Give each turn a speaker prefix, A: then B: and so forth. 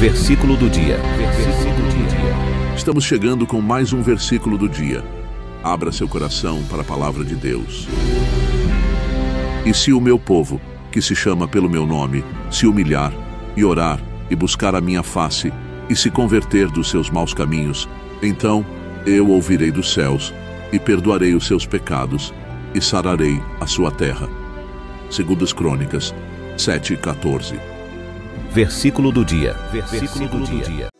A: Versículo do dia.
B: Estamos chegando com mais um versículo do dia. Abra seu coração para a palavra de Deus. E se o meu povo, que se chama pelo meu nome, se humilhar e orar e buscar a minha face e se converter dos seus maus caminhos, então eu ouvirei dos céus e perdoarei os seus pecados e sararei a sua terra. 2 Crônicas 7:14.
A: Versículo do dia.